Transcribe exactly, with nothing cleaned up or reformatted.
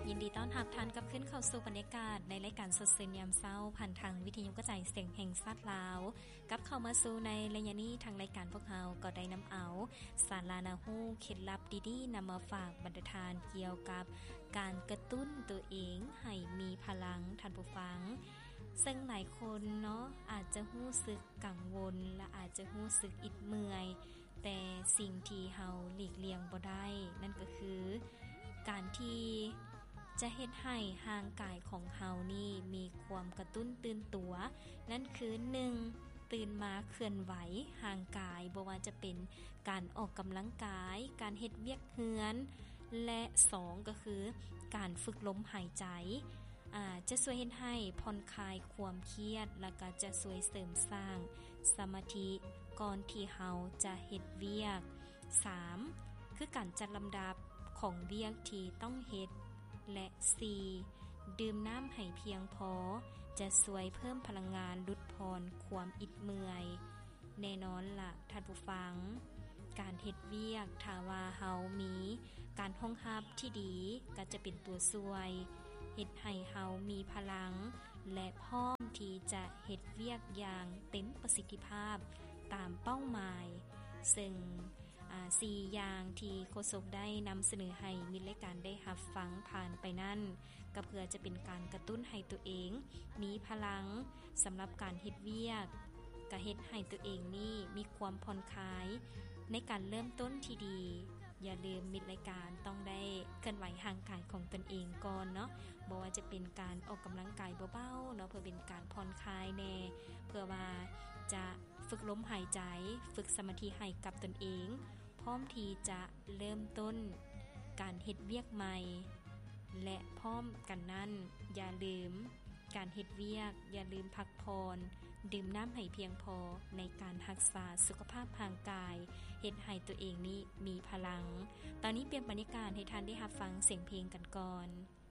ยินดีต้อนรับท่านกับขึ้นเข้าสู่บรรยากาศในรายการสดชื่นยามเช้าผ่านทางวิทยุกระจายเสียงแห่งชาติลาวกับเข้ามาสู่ในระยะนี้ทางรายการพวกเราก็ได้นำเอาสารานาฮู้เคล็ดลับดีๆนำมาฝากบรรดาทานเกี่ยวกับการกระตุ้นตัวเองให้มีพลังท่านผู้ฟังซึ่งหลายคนเนาะอาจจะรู้สึกกังวลและอาจจะรู้สึกอิดเมื่อยแต่สิ่งที่เฮาหลีกเลี่ยงบ่ได้นั่นก็คือการที่จะเฮ็ดให้ร่างกายของเฮานี่มีความกระตุ้นตื่นตัวนั่นคือหนึ่งตื่นมาเคลื่อนไหวร่างกายบ่ว่าจะเป็นการออกกำลังกายการเฮ็ดเวียกเฮือนและสองก็คือการฝึกลมหายใจอ่าจะช่วยเฮ็ดให้ผ่อนคลายความเครียดและก็จะช่วยเสริมสร้างสมาธิก่อนที่เฮาจะเฮ็ดเวียกสามคือการจัดลำดับของเวียกที่ต้องเฮ็ดและสี่ดื่มน้ำให้เพียงพอจะช่วยเพิ่มพลังงานลดพรความอิดเมื่อยแน่นอนล่ะท่านผู้ฟังการเฮ็ดเวียกถ้าว่าเฮามีการห้องรับที่ดีก็จะเป็นตัวช่วยเฮ็ดให้เฮามีพลังและพร้อมที่จะเฮ็ดเวียกอย่างเต็มประสิทธิภาพตามเป้าหมายซึ่งอ่าสี่อย่างที่โฆษกได้นำเสนอให้มิตรรายการได้รับฟังผ่านไปนั่นก็เพื่อจะเป็นการกระตุ้นให้ตัวเองมีพลังสำหรับการเฮ็ดเวียกก็เฮ็ดให้ตัวเองนี่มีความผ่อนคลายในการเริ่มต้นที่ดีอย่าลืมมิตรรายการต้องได้เคลื่อนไหวร่างกายของตนเองก่อนเนาะบ่ว่าจะเป็นการออกกำลังกายเบาๆเนาะเพื่อเป็นการผ่อนคลายแน่เพื่อว่าจะฝึกลมหายใจฝึกสมาธิให้กับตนเองพร้อมที่จะเริ่มต้นการเฮ็ดเวียกใหม่และพร้อมกันนั้นอย่าลืมการเฮ็ดเวียกอย่าลืมพักผ่อนดื่มน้ำให้เพียงพอในการรักษาสุขภาพร่างกายเฮ็ดให้ตัวเองนี้มีพลังตอนนี้เปลี่ยนบรรยากาศให้ท่านได้รับฟังเสียงเพลงกันก่อน